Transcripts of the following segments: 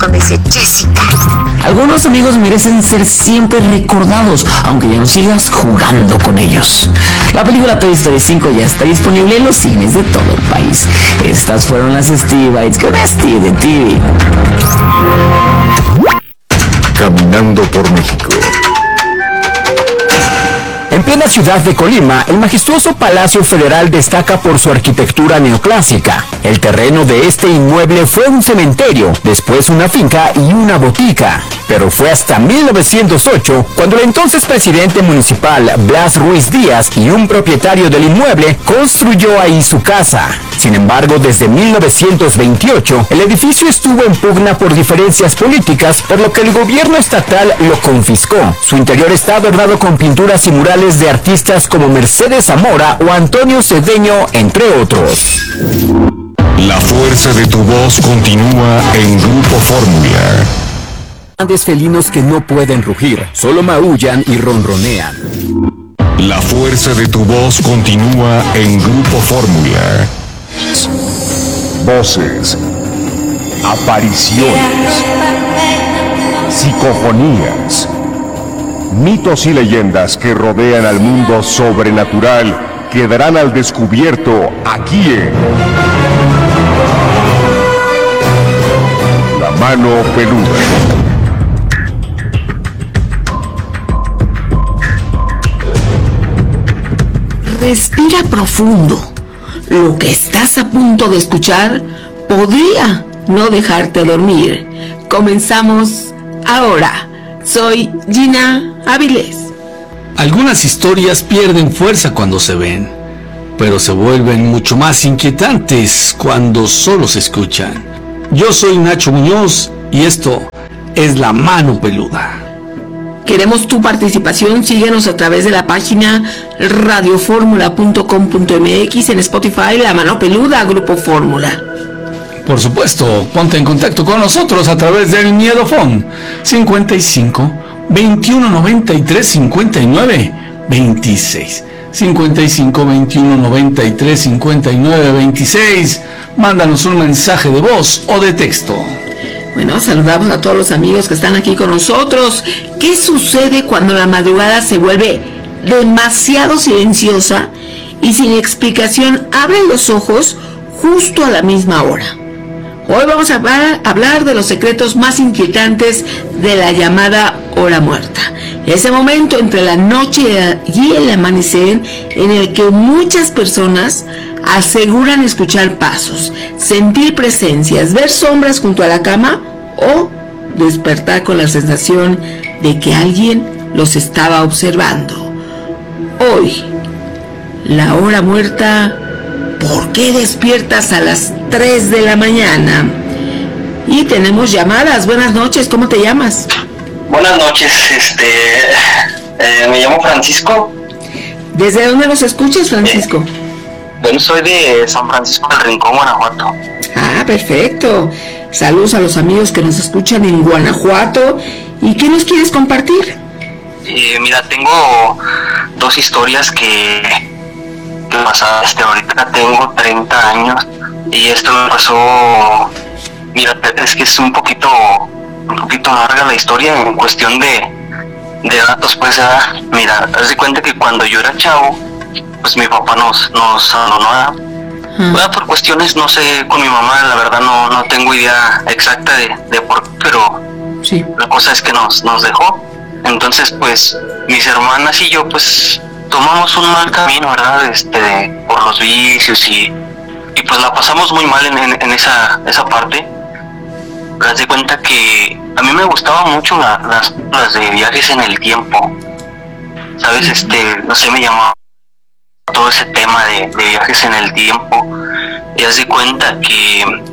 Como dice Jessica. Algunos amigos merecen ser siempre recordados, aunque ya no sigas jugando con ellos. La película Toy Story 5 ya está disponible en los cines de todo el país. Estas fueron las Steve Bites con Steve de TV. Caminando por México. En plena ciudad de Colima, el majestuoso Palacio Federal destaca por su arquitectura neoclásica. El terreno de este inmueble fue un cementerio, después una finca y una botica. Pero fue hasta 1908 cuando el entonces presidente municipal Blas Ruiz Díaz y un propietario del inmueble construyó ahí su casa. Sin embargo, desde 1928, el edificio estuvo en pugna por diferencias políticas, por lo que el gobierno estatal lo confiscó. Su interior está adornado con pinturas y murales de artistas como Mercedes Zamora o Antonio Cedeño, entre otros. La fuerza de tu voz continúa en Grupo Fórmula. Grandes felinos que no pueden rugir, solo maullan y ronronean. La fuerza de tu voz continúa en Grupo Fórmula. Voces, apariciones, psicofonías, mitos y leyendas que rodean al mundo sobrenatural quedarán al descubierto aquí en La Mano Peluda. Respira profundo. Lo que estás a punto de escuchar podría no dejarte dormir. Comenzamos ahora. Soy Gina Áviles. Algunas historias pierden fuerza cuando se ven, pero se vuelven mucho más inquietantes cuando solo se escuchan. Yo soy Nacho Muñoz y esto es La Mano Peluda. Queremos tu participación. Síguenos a través de la página radioformula.com.mx, en Spotify, La Mano Peluda, Grupo Fórmula. Por supuesto, ponte en contacto con nosotros a través del Miedofón 55 21 93 59 26. 55 21 93 59 26. Mándanos un mensaje de voz o de texto. Bueno, saludamos a todos los amigos que están aquí con nosotros. ¿Qué sucede cuando la madrugada se vuelve demasiado silenciosa y sin explicación abren los ojos justo a la misma hora? Hoy vamos a hablar de los secretos más inquietantes de la llamada hora muerta. Ese momento entre la noche y el amanecer en el que muchas personas aseguran escuchar pasos, sentir presencias, ver sombras junto a la cama o despertar con la sensación de que alguien los estaba observando. Hoy, la hora muerta. ¿Por qué despiertas a las 3 de la mañana? Y tenemos llamadas. Buenas noches, ¿cómo te llamas? Buenas noches, me llamo Francisco. ¿Desde dónde nos escuchas, Francisco? Bueno, soy de San Francisco del Rincón, Guanajuato. Ah, perfecto. Saludos a los amigos que nos escuchan en Guanajuato. ¿Y qué nos quieres compartir? Mira, tengo dos historias que pasaba, ahorita tengo 30 años y esto me pasó, mira, es que es un poquito larga la historia en cuestión de datos, pues, mira, haz de cuenta que cuando yo era chavo, pues mi papá nos abandonó, por cuestiones, no sé, con mi mamá, la verdad no tengo idea exacta de por qué, pero sí, la cosa es que nos dejó. Entonces, pues, mis hermanas y yo, pues, tomamos un mal camino, ¿verdad? Por los vicios y pues la pasamos muy mal en esa parte. Haz de cuenta que a mí me gustaban mucho las de viajes en el tiempo, ¿sabes? No sé, me llamaba todo ese tema de viajes en el tiempo. Y haz de cuenta que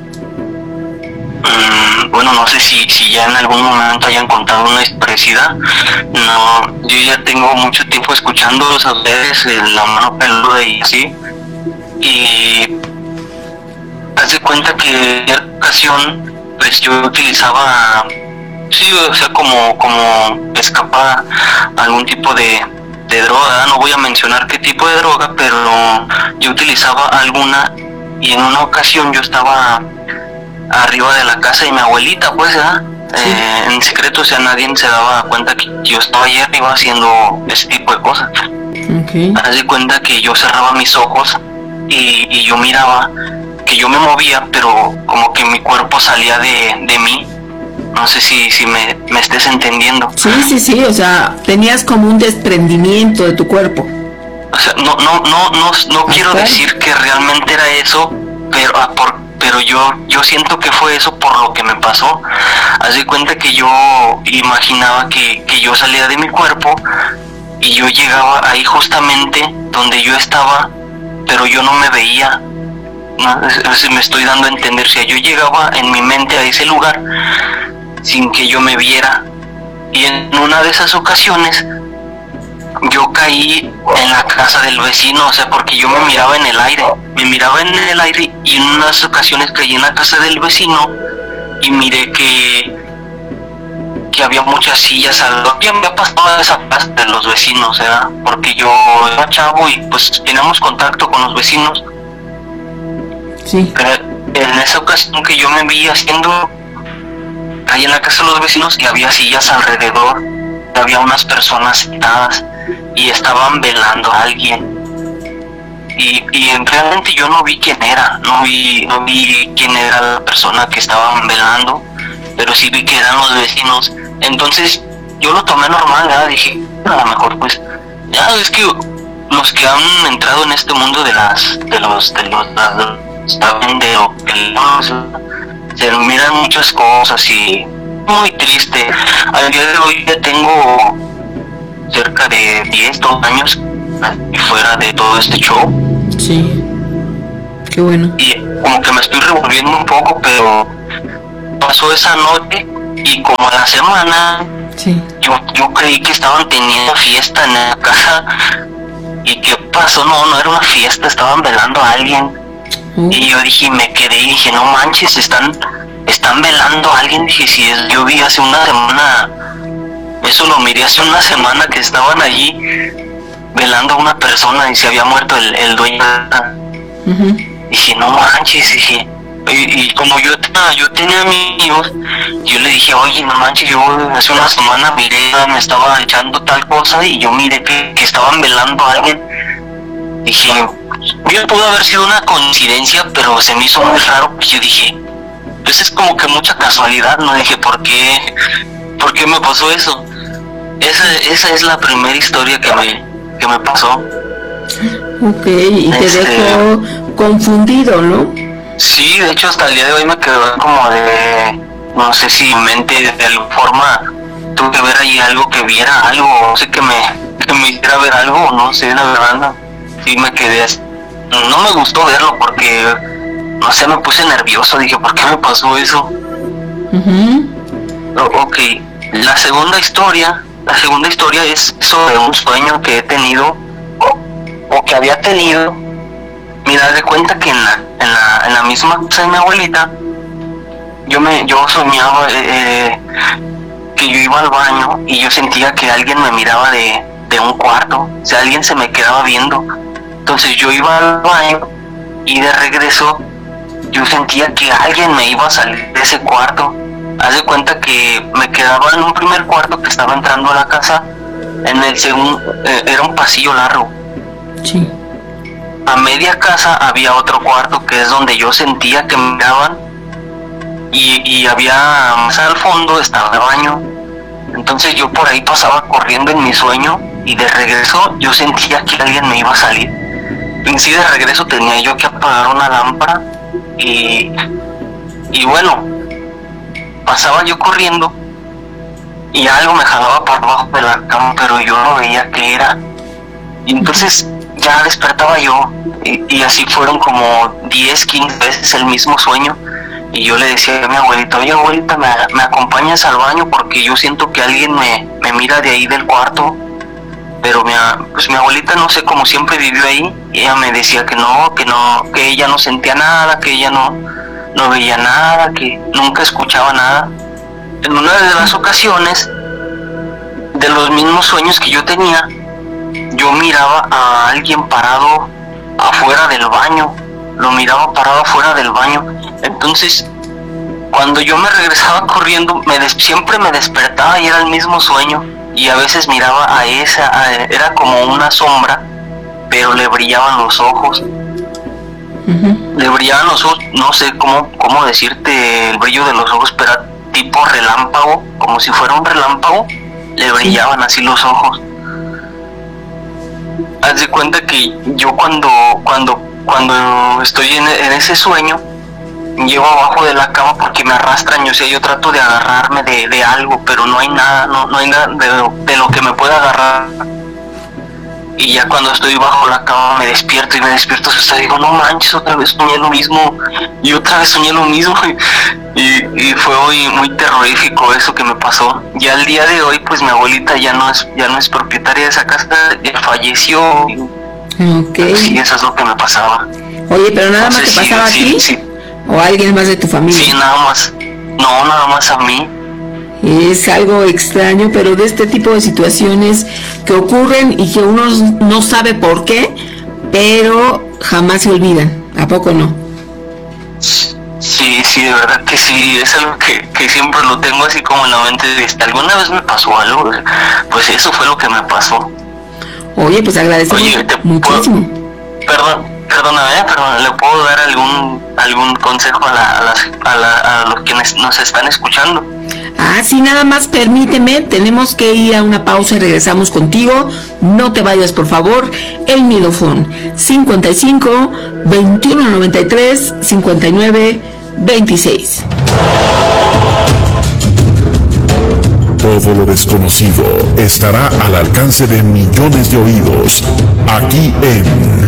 bueno, no sé si ya en algún momento hayan contado una parecida. No, yo ya tengo mucho tiempo escuchándolos a ustedes, La Mano Peluda y así. Y haz de cuenta que en cierta ocasión, pues yo utilizaba, sí, o sea, como escapar algún tipo de droga. No voy a mencionar qué tipo de droga, pero yo utilizaba alguna, y en una ocasión yo estaba arriba de la casa de mi abuelita, pues, ¿verdad? En secreto, o sea, nadie se daba cuenta que yo estaba allá arriba haciendo ese tipo de cosas. Okay. Haz de cuenta que yo cerraba mis ojos y yo miraba que yo me movía, pero como que mi cuerpo salía de mí. No sé si me estés entendiendo. Sí, o sea, tenías como un desprendimiento de tu cuerpo. O sea, no quiero decir que realmente era eso, pero yo siento que fue eso por lo que me pasó. Haz de cuenta que yo imaginaba que yo salía de mi cuerpo y yo llegaba ahí justamente donde yo estaba, pero yo no me veía. No, si me estoy dando a entender, o sea, yo llegaba en mi mente a ese lugar sin que yo me viera, y en una de esas ocasiones yo caí en la casa del vecino, o sea, porque yo me miraba en el aire y en unas ocasiones caí en la casa del vecino y miré que había muchas sillas alrededor. Ya me ha pasado esa casa de los vecinos, ¿verdad? Porque yo era chavo y pues teníamos contacto con los vecinos. Sí. Pero en esa ocasión que yo me vi haciendo ahí en la casa de los vecinos, y había sillas alrededor, había unas personas sentadas y estaban velando a alguien. Y realmente yo no vi quién era, no vi quién era la persona que estaban velando, pero sí vi que eran los vecinos. Entonces yo lo tomé normal, ¿verdad? Dije, a lo mejor pues, ya es que los que han entrado en este mundo se miran muchas cosas y muy triste. Al día de hoy ya tengo cerca de 10, 12 años fuera de todo este show. Sí, qué bueno. Y como que me estoy revolviendo un poco, pero pasó esa noche y como a la semana Sí. yo creí que estaban teniendo fiesta en la casa. ¿Y qué pasó? No era una fiesta, estaban velando a alguien. Y yo dije, me quedé y dije, no manches, están velando a alguien. Dije, yo vi hace una semana, eso lo miré hace una semana, que estaban allí velando a una persona y se había muerto el dueño. Dije, no manches, dije. Y como yo tenía amigos, yo le dije, oye, no manches, yo hace una semana miré, me estaba echando tal cosa y yo miré que estaban velando a alguien. Dije, bien pudo haber sido una coincidencia, pero se me hizo muy raro, pues yo dije, pues es como que mucha casualidad, ¿no? Dije, ¿por qué me pasó eso? Esa es la primera historia que me pasó. Ok, y te dejó confundido, ¿no? Sí, de hecho hasta el día de hoy me quedó como de, no sé si mi mente de alguna forma tuve que ver ahí algo, que viera algo, no sé, que me hiciera ver algo, no sé, la verdad, no. Sí me quedé así. No me gustó verlo porque, no sé, me puse nervioso, dije, ¿por qué me pasó eso? Ok, la segunda historia es sobre un sueño que he tenido, o que había tenido. Mira, de cuenta que en la misma casa de mi abuelita, yo soñaba que yo iba al baño y yo sentía que alguien me miraba de un cuarto, o sea, alguien se me quedaba viendo. Entonces yo iba al baño y de regreso yo sentía que alguien me iba a salir de ese cuarto. Haz de cuenta que me quedaba en un primer cuarto que estaba entrando a la casa, en el segundo era un pasillo largo. Sí. A media casa había otro cuarto que es donde yo sentía que me miraban, y había más al fondo estaba el baño. Entonces yo por ahí pasaba corriendo en mi sueño y de regreso yo sentía que alguien me iba a salir. En sí, de regreso tenía yo que apagar una lámpara y bueno, pasaba yo corriendo y algo me jalaba por abajo de la cama, pero yo no veía qué era. Y entonces ya despertaba yo y así fueron como 10, 15 veces el mismo sueño. Y yo le decía a mi abuelita, oye abuelita, ¿me acompañas al baño? Porque yo siento que alguien me mira de ahí del cuarto. Pero mi abuelita, no sé, como siempre vivió ahí, y ella me decía que ella no sentía nada, que ella no veía nada, que nunca escuchaba nada. En una de las ocasiones, de los mismos sueños que yo tenía, yo miraba a alguien parado afuera del baño, lo miraba parado afuera del baño. Entonces Cuando yo me regresaba corriendo, siempre me despertaba y era el mismo sueño. Y a veces miraba era como una sombra, pero le brillaban los ojos. Le brillaban los ojos, no sé cómo decirte el brillo de los ojos, pero era tipo relámpago, como si fuera un relámpago, le brillaban así los ojos. Haz de cuenta que yo cuando estoy en ese sueño, llego abajo de la cama porque me arrastran, yo trato de agarrarme de algo, pero no hay nada, no hay nada de lo que me pueda agarrar. Y ya cuando estoy bajo la cama me despierto, hasta digo, no manches, otra vez soñé lo mismo, y otra vez soñé lo mismo, y fue muy terrorífico eso que me pasó. Ya al día de hoy, pues mi abuelita ya no es propietaria de esa casa, ya falleció. Okay. Sí, eso es lo que me pasaba. Oye, pero nada más te pasaba a ti, sí. ¿O a alguien más de tu familia? Sí, nada más. No, nada más a mí. Es algo extraño, pero de este tipo de situaciones que ocurren y que uno no sabe por qué, pero jamás se olvidan. ¿A poco no? Sí, de verdad que sí. Es algo que siempre lo tengo así como en la mente. ¿Alguna vez me pasó algo? Pues eso fue lo que me pasó. Oye, pues agradecemos muchísimo. Perdóname, pero ¿le puedo dar algún consejo a los que nos están escuchando? Sí, nada más permíteme, tenemos que ir a una pausa y regresamos contigo. No te vayas, por favor. El Midofón 55 21 93 59 26. Todo lo desconocido estará al alcance de millones de oídos, aquí en